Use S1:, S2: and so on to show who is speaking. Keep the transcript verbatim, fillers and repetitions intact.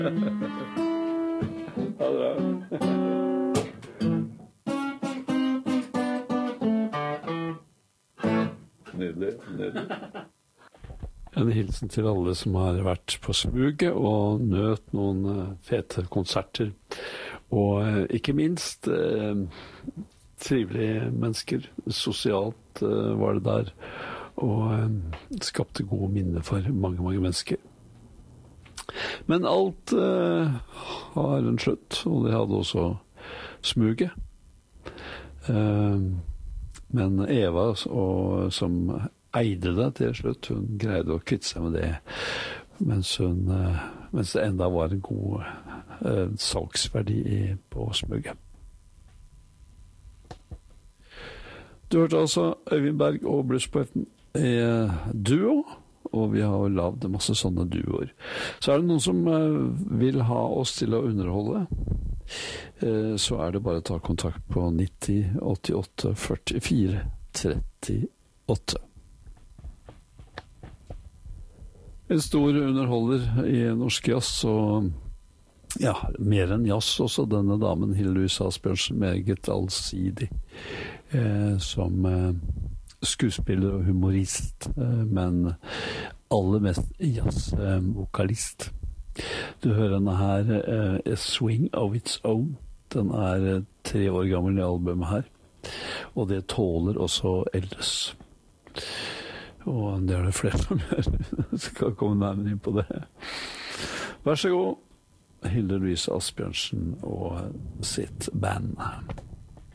S1: Ha det bra. Nydelig, nydelig. En hilsen til alle som har vært på smuget og nøt noen fete konserter. Og ikke minst eh, trivelige mennesker. Sosialt eh, var det der. Og eh, skapte gode minner for mange, mange mennesker. Men alt eh, har en slutt, og det hadde også smuget. Eh, men Eva, og, som eide det til slutt, hun greide å kvitte seg med det, mens, hun, eh, mens det enda var en god eh, salgsverdi i, på smuget. Du hørte altså Øyvind Berg og Bluespoeten i duo, og vi har lavet masse sånne duoer. Så er det noen som uh, vil ha oss til å underholde, uh, så er det bare å ta kontakt på nitti åttiåtte førtifire trettiåtte. En stor underholder i norsk jazz, og ja, mer enn jazz også, denne damen Hilde Louise Asbjørnsen, meget allsidig, uh, som... Uh, skuespiller og humorist, men aller mest jazzvokalist. Du hører denne her, A Swing of Its Own. Den er tre år gammel i albumet her, og det tåler også eldes. Og det er det flere som gjør. Skal komme nærmere inn på det. Vær så god, Hilde Louise Asbjørnsen og sitt band.